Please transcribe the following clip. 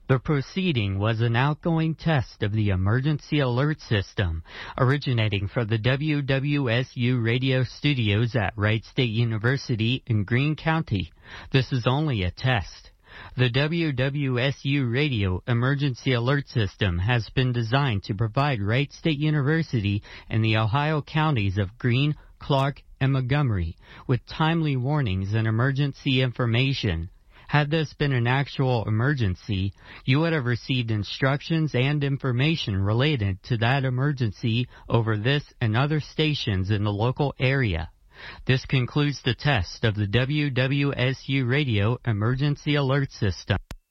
The proceeding was an outgoing test of the emergency alert system originating from the WWSU radio studios at Wright State University in Greene County. This is only a test. The WWSU radio emergency alert system has been designed to provide Wright State University and the Ohio counties of Greene, Clark, and Montgomery with timely warnings and emergency information. Had this been an actual emergency, you would have received instructions and information related to that emergency over this and other stations in the local area. This concludes the test of the WWSU Radio Emergency Alert System.